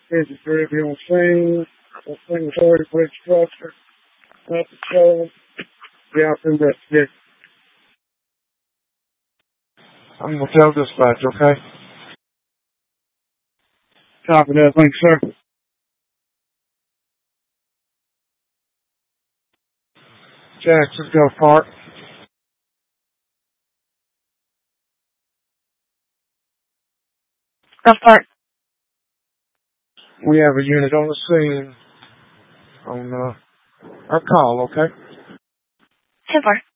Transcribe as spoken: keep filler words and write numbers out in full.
fifty-three if you want to sing. We'll sing authority for instructor. Not the show. Be out to investigate. I'm going to tell dispatch, okay? Copy that. Thanks, sir. Jackson, go park. Go park. We have a unit on the scene on uh, our call, okay? Super.